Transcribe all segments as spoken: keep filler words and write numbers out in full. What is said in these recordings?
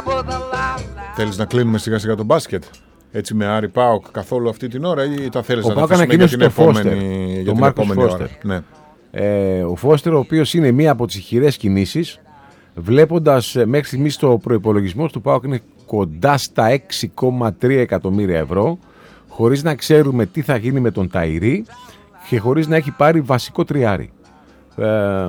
Θέλεις να κλείνουμε σιγά σιγά τον μπάσκετ? Έτσι με Άρη ΠΑΟΚ καθόλου αυτή την ώρα ή τα θέλεις να αφήσουμε για την επόμενη, για τον την επόμενη ώρα? Ναι. Ε, ο Φώστερ, ο οποίος είναι μία από τις ηχηρές κινήσεις, βλέποντας μέχρι στιγμής το προϋπολογισμός του ΠΑΟΚ είναι κοντά στα έξι κόμμα τρία εκατομμύρια ευρώ, χωρίς να ξέρουμε τι θα γίνει με τον Ταϊρή και χωρίς να έχει πάρει βασικό τριάρι. Ε,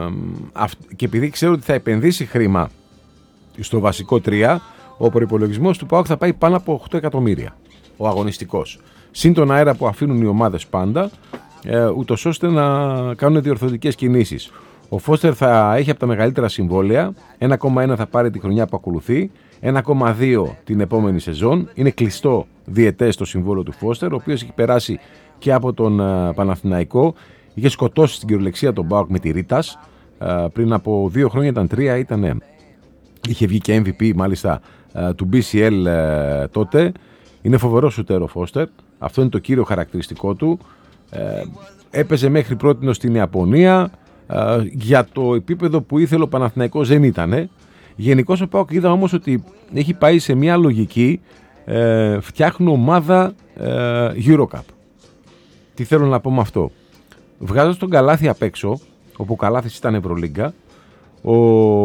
και επειδή ξέρω ότι θα επενδύσει χρήμα στο βασικό τρία, ο προϋπολογισμός του ΠΑΟΚ θα πάει πάνω από οκτώ εκατομμύρια, ο αγωνιστικός. Συν τον αέρα που αφήνουν οι ομάδες πάντα, ε, ούτως ώστε να κάνουν διορθωτικές κινήσεις. Ο Φώστερ θα έχει από τα μεγαλύτερα συμβόλαια, ένα κόμμα ένα θα πάρει τη χρονιά που ακολουθεί, ένα κόμμα δύο την επόμενη σεζόν. Είναι κλειστό διετές το συμβόλαιο του Φώστερ, ο οποίος έχει περάσει και από τον uh, Παναθηναϊκό. Είχε σκοτώσει στην κυριολεξία τον ΠΑΟΚ με τη Ρίτας. Uh, πριν από δύο χρόνια ήταν τρία, ήτανε, είχε βγει και εμ βι πι μάλιστα uh, του μπι σι ελ uh, τότε. Είναι φοβερό σουτέρ ο Φώστερ. Αυτό είναι το κύριο χαρακτηριστικό του. Uh, έπαιζε μέχρι πρότινος στην Ιαπωνία. Uh, για το επίπεδο που ήθελε ο Παναθηναϊκός δεν ήτανε. Γενικώς ο ΠΑΟΚ είδα όμως ότι έχει πάει σε μια λογική ε, φτιάχνω ομάδα ε, Eurocup. Τι θέλω να πω με αυτό? Βγάζω τον Καλάθι απ' έξω, όπου ο Καλάθης ήταν Ευρωλίγκα, ο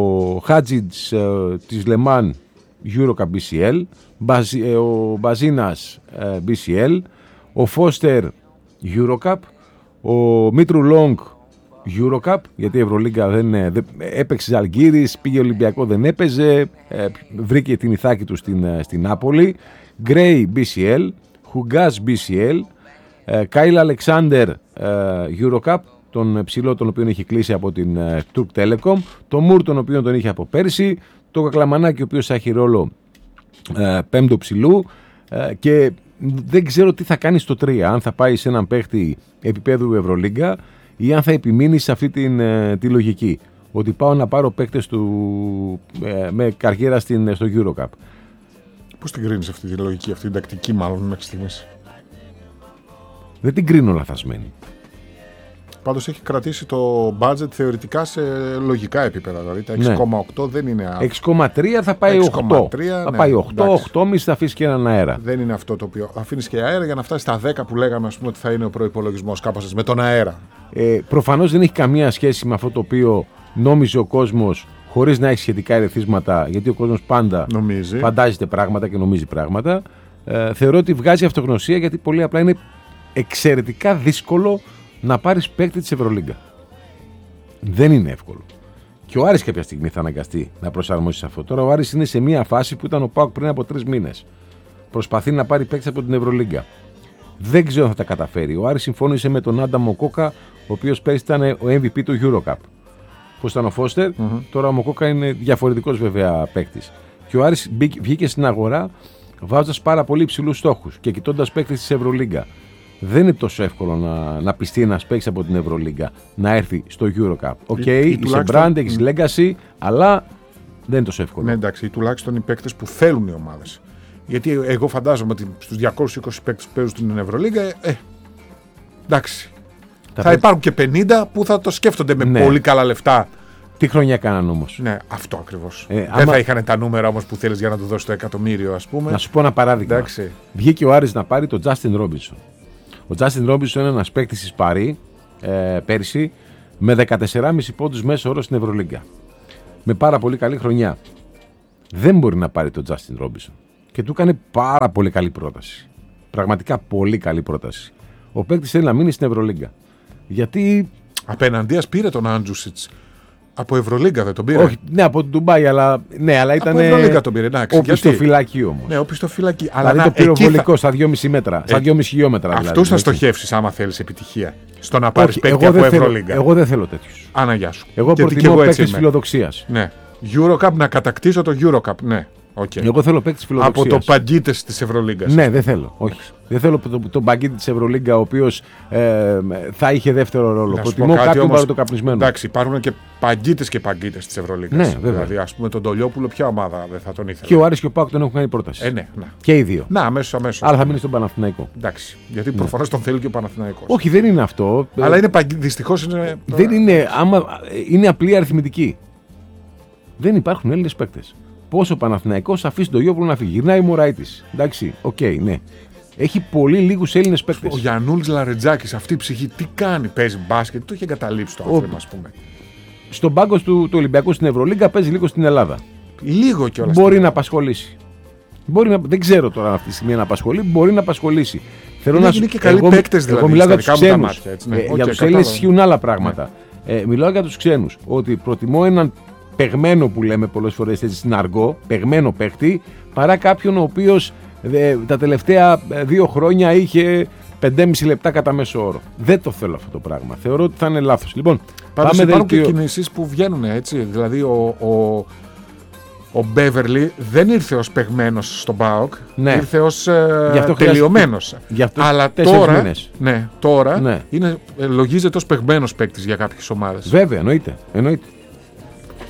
Χάτζιτς ε, της Λεμάν Eurocup μπι σι ελ, Μπαζ, ε, ο Μπαζίνας ε, μπι σι ελ, ο Φώστερ Eurocup, ο Μήτρου Λόγκ Eurocup, γιατί η Ευρωλίγκα δεν, δεν έπαιξε Ζαλγκίρις, πήγε Ολυμπιακό, δεν έπαιζε, ε, βρήκε την ηθάκη του στην, στην Νάπολη. Γκρέι μπι σι ελ, Χουγκάς μπι σι ελ, ε, Κάιλ Αλεξάντερ ε, Eurocup, τον ψηλό τον οποίο είχε κλείσει από την ε, Turk Telecom, τον Μουρ τον οποίο τον είχε από πέρσι, το Κακλαμανάκι ο οποίος θα έχει ρόλο ε, πέμπτο ψηλού ε, και δεν ξέρω τι θα κάνει στο τρία, αν θα πάει σε έναν παίχτη επίπεδου Ευρωλίγκα ή αν θα επιμείνει σε αυτή την, ε, τη λογική. Ότι πάω να πάρω παίκτες του ε, με καριέρα στην, στο Eurocup. Πώς την κρίνεις αυτή τη λογική, αυτή την τακτική μάλλον μέχρι στιγμής? Δεν την κρίνω λαθασμένη. Πάντως έχει κρατήσει το budget θεωρητικά σε λογικά επίπεδα. Δηλαδή τα έξι κόμμα οκτώ ναι. δεν είναι. έξι κόμμα τρία θα πάει οκτώ. Θα ναι, πάει οκτώ, οκτώ κόμμα πέντε θα αφήσει και έναν αέρα. Δεν είναι αυτό το οποίο. Αφήνεις και αέρα για να φτάσει στα δέκα που λέγαμε, ας πούμε, ότι θα είναι ο προϋπολογισμός κάπως με τον αέρα. Ε, προφανώς δεν έχει καμία σχέση με αυτό το οποίο νόμιζε ο κόσμος, χωρίς να έχει σχετικά ερεθίσματα, γιατί ο κόσμος πάντα νομίζει. Φαντάζεται πράγματα και νομίζει πράγματα. Ε, θεωρώ ότι βγάζει αυτογνωσία, γιατί πολύ απλά είναι εξαιρετικά δύσκολο να πάρεις παίκτη της Ευρωλίγκα. Δεν είναι εύκολο. Και ο Άρης κάποια στιγμή θα αναγκαστεί να προσαρμόσει σε αυτό. Τώρα ο Άρης είναι σε μια φάση που ήταν ο ΠΑΟΚ πριν από τρεις μήνες. Προσπαθεί να πάρει παίκτη από την Ευρωλίγκα. Δεν ξέρω αν θα τα καταφέρει. Ο Άρης συμφώνησε με τον Άντα Μοκόκα, ο οποίος πέρυσι ήταν ο εμ βι πι του Eurocup. Πώς ήταν ο Φώστερ, mm-hmm. τώρα ο Μοκόκα είναι διαφορετικός βέβαια παίκτης. Και ο Άρης βγήκε στην αγορά βάζοντας πάρα πολύ υψηλούς στόχους και κοιτώντας παίκτες της Ευρωλίγκα. Δεν είναι τόσο εύκολο να, να πιστεί ένας παίκτης από την Ευρωλίγκα να έρθει στο Eurocup. Οκ, okay, είσαι brand, έχεις legacy, αλλά δεν είναι τόσο εύκολο. Ναι, εντάξει, ή τουλάχιστον οι παίκτες που θέλουν οι ομάδες. Γιατί εγώ φαντάζομαι ότι στους διακόσιους είκοσι παίκτες που παίζουν στην Ευρωλίγκα, ε, εντάξει. Θα, θα υπάρχουν και πενήντα που θα το σκέφτονται με ναι. πολύ καλά λεφτά. Τι χρονιά κάναν όμως? Ναι, αυτό ακριβώς. Ε, Δεν άμα... θα είχαν τα νούμερα όμως που θέλεις για να του δώσεις το εκατομμύριο, ας πούμε. Να σου πω ένα παράδειγμα. Εντάξει. Βγήκε ο Άρης να πάρει τον Justin Robinson. Ο Justin Robinson είναι ένας παίκτης της Παρί ε, πέρσι με δεκατέσσερα κόμμα πέντε πόντους μέσο όρο στην Ευρωλίγκα. Με πάρα πολύ καλή χρονιά. Δεν μπορεί να πάρει τον Justin Robinson. Και του έκανε πάρα πολύ καλή πρόταση. Πραγματικά πολύ καλή πρόταση. Ο παίκτης θέλει να μείνει στην Ευρωλίγκα. Γιατί. Απέναντίας πήρε τον Άντζουσιτς. Από Ευρωλίγκα δεν τον πήρε. Όχι, ναι, από την Ντουμπάι, αλλά, ναι, αλλά ήταν. Από Ευρωλίγκα τον πήρε. Εντάξει, οπισθοφυλακή όμως. Ναι, οπισθοφυλακή. Δηλαδή αλλά το πήρε βολικό θα... στα δυόμισι μέτρα, στα δυόμισι χιλιόμετρα. Αυτούς δηλαδή, θα στοχεύσεις άμα θέλεις επιτυχία. Στο να πάρεις παίκτη από Ευρωλίγκα. Εγώ δεν θέλω τέτοιους. Αναγιά σου. Εγώ προτιμώ παίκτες φιλοδοξίας. Ναι. Eurocup, να κατακτήσω το Eurocup. Ναι. Okay. Εγώ θέλω παίκτης φιλοδοξίας. Από το Παγκίτες της Ευρωλίγκας. Ναι, δεν θέλω. Όχι. Δεν θέλω τον το Παγκίτη της Ευρωλίγκα, ο οποίος ε, θα είχε δεύτερο ρόλο. Προτιμώ κάποιον παροτοκαπνισμένο. Εντάξει, υπάρχουν και Παγκίτες και Παγκίτες της Ευρωλίγκας. Ναι, βέβαια. Δηλαδή, ας πούμε, τον Τολιόπουλο, ποια ομάδα δεν θα τον ήθελε? Και ο Άρης και ο ΠΑΟΚ τον έχουν κάνει πρόταση. Ε, ναι, ναι. Και οι δύο. Να, αμέσως, αμέσως. Αλλά θα μείνει στον Παναθηναϊκό. Εντάξει. Γιατί ναι. προφανώς τον θέλει και ο Παναθηναϊκός. Όχι, δεν είναι αυτό. Αλλά είναι, δυστυχώς είναι. Δεν είναι, άμα, είναι απλή αριθμητική. Δεν υπάρχουν Έλληνες παίκτες. Πόσο ο Παναθηναϊκός θα αφήσει τον Γιώβουλο να φύγει. Γυρνάει ο Μωραΐτης. Εντάξει, οκ, okay, ναι. Έχει πολύ λίγους Έλληνες παίκτες. Ο Γιαννούλης Λαρετζάκης, αυτή η ψυχή, τι κάνει, παίζει μπάσκετ, το έχει εγκαταλείψει το άνθρωπο, ας πούμε. Στον πάγκο του, του Ολυμπιακού στην Ευρωλίγκα παίζει λίγο στην Ελλάδα. Λίγο κιόλας. Μπορεί να απασχολήσει. Μπορεί να, δεν ξέρω τώρα αυτή τη στιγμή να απασχολεί, μπορεί να απασχολήσει. Θέλω είναι, να σου, είναι και καλοί εγώ, παίκτες δηλαδή. Εγώ μιλάω για τους ξένους. Μάτια, έτσι, ναι. ε, okay, για τους Έλληνες ισχύουν άλλα πράγματα. Ναι. Ε, μιλάω για τους ξένους. Ότι προτιμώ έναν παιγμένο που λέμε πολλές φορές έτσι στην αργό, παιγμένο παίκτη, παρά κάποιον ο οποίος ε, τα τελευταία δύο χρόνια είχε πεντέμισι λεπτά κατά μέσο όρο. Δεν το θέλω αυτό το πράγμα. Θεωρώ ότι θα είναι λάθος. Λοιπόν, πάντως υπάρχουν δελτίο... και κινήσεις που βγαίνουν έτσι. Δηλαδή ο, ο, ο Μπέβερλι δεν ήρθε ως παιγμένος στον ΠΑΟΚ, ναι. ήρθε ως ε, τελειωμένος. Αλλά τώρα, ναι, τώρα ναι. Είναι, λογίζεται ως παιγμένος παίκτης για κάποιες ομάδες. Βέβαια, εννοείται. εννοείται.